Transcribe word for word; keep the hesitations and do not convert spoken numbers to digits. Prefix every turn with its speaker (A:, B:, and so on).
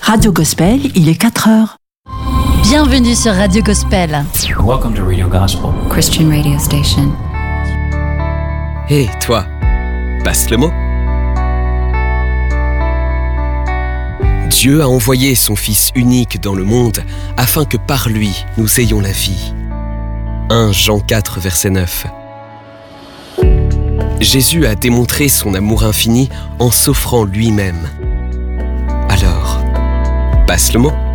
A: Radio Gospel, il est quatre heures.
B: Bienvenue sur Radio Gospel.
C: Welcome to Radio Gospel,
D: Christian radio station.
E: Hé, hey, toi, passe le mot. Dieu a envoyé son Fils unique dans le monde afin que par lui, nous ayons la vie. premier Jean quatre, verset neuf. Jésus a démontré son amour infini en s'offrant lui-même. Alors, passe le mot.